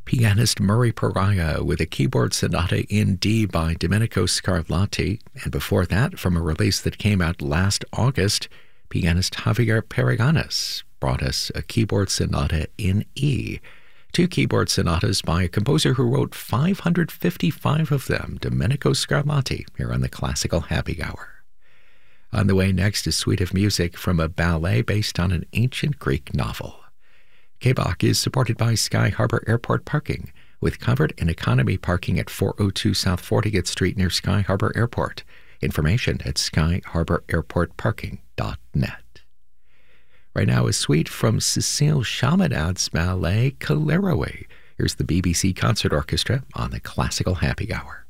Pianist Murray Pariah with a keyboard sonata in D by Domenico Scarlatti, and before that, from a release that came out last August, pianist Javier Peraganas brought us a keyboard sonata in E. Two keyboard sonatas by a composer who wrote 555 of them, Domenico Scarlatti, here on the Classical Happy Hour. On the way next, a suite of music from a ballet based on an ancient Greek novel. K-Bach is supported by Sky Harbor Airport Parking, with covered and economy parking at 402 South 40th Street near Sky Harbor Airport. Information at skyharbораirportparking.net. Right now, a suite from Cécile Chaminad's ballet Kaléroé. Here's the BBC Concert Orchestra on the Classical Happy Hour.